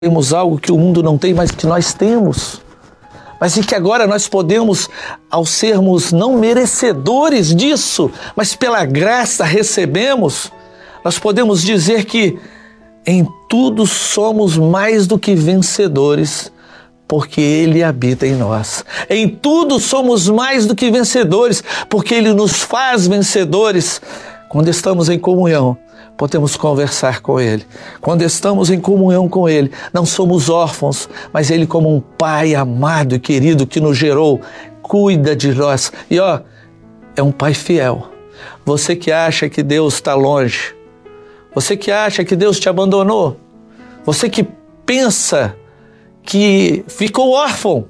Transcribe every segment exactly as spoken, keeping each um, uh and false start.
temos algo que o mundo não tem, mas que nós temos. Mas e que agora nós podemos, ao sermos não merecedores disso, mas pela graça recebemos, nós podemos dizer que em tudo somos mais do que vencedores, porque Ele habita em nós. Em tudo somos mais do que vencedores, porque Ele nos faz vencedores. Quando estamos em comunhão, podemos conversar com Ele. Quando estamos em comunhão com Ele, não somos órfãos, mas Ele, como um Pai amado e querido que nos gerou, cuida de nós. E ó, é um Pai fiel. Você que acha que Deus está longe, você que acha que Deus te abandonou, você que pensa que ficou órfão,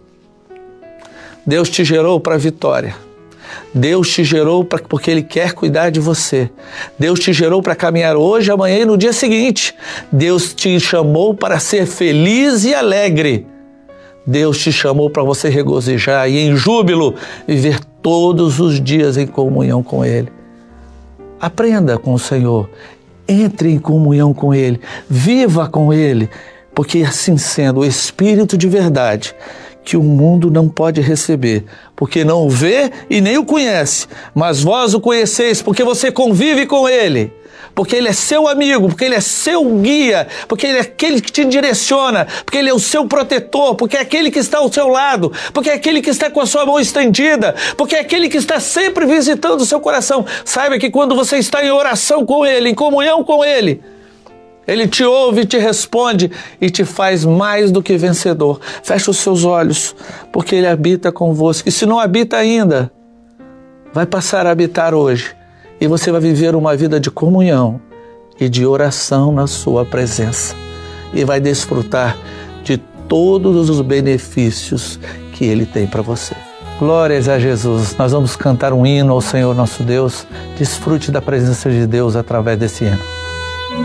Deus te gerou para a vitória. Deus te gerou pra, porque Ele quer cuidar de você. Deus te gerou para caminhar hoje, amanhã e no dia seguinte. Deus te chamou para ser feliz e alegre. Deus te chamou para você regozijar e em júbilo viver todos os dias em comunhão com Ele. Aprenda com o Senhor. Entre em comunhão com Ele. Viva com Ele. Porque assim sendo, o Espírito de verdade, que o mundo não pode receber, porque não o vê e nem o conhece, mas vós o conheceis, porque você convive com Ele, porque Ele é seu amigo, porque Ele é seu guia, porque Ele é aquele que te direciona, porque Ele é o seu protetor, porque é aquele que está ao seu lado, porque é aquele que está com a sua mão estendida, porque é aquele que está sempre visitando o seu coração. Saiba que quando você está em oração com Ele, em comunhão com Ele, Ele te ouve, te responde e te faz mais do que vencedor. Feche os seus olhos, porque Ele habita convosco. E se não habita ainda, vai passar a habitar hoje. E você vai viver uma vida de comunhão e de oração na sua presença. E vai desfrutar de todos os benefícios que Ele tem para você. Glórias a Jesus. Nós vamos cantar um hino ao Senhor nosso Deus. Desfrute da presença de Deus através desse hino.